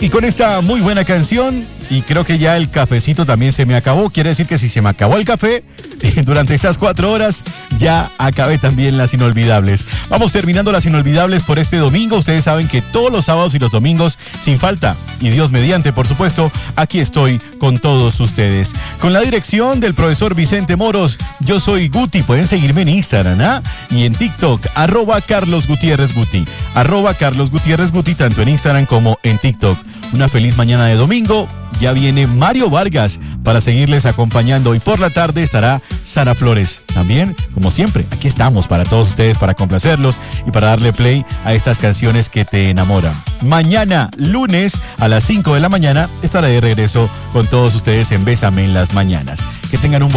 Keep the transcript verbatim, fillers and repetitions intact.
Y con esta muy buena canción, y creo que ya el cafecito también se me acabó, quiere decir que si se me acabó el café, durante estas cuatro horas ya acabé también las inolvidables. Vamos terminando las inolvidables por este domingo. Ustedes saben que todos los sábados y los domingos, sin falta, y Dios mediante, por supuesto, aquí estoy con todos ustedes. Con la dirección del profesor Vicente Moros, yo soy Guti. Pueden seguirme en Instagram, ¿ah? Y en TikTok, arroba Carlos Gutiérrez Guti. Arroba Carlos Gutiérrez Guti, tanto en Instagram como en TikTok. Una feliz mañana de domingo. Ya viene Mario Vargas para seguirles acompañando y por la tarde estará Sara Flores. También, como siempre, aquí estamos para todos ustedes, para complacerlos y para darle play a estas canciones que te enamoran. Mañana, lunes, a las cinco de la mañana, estaré de regreso con todos ustedes en Bésame en las Mañanas. Que tengan un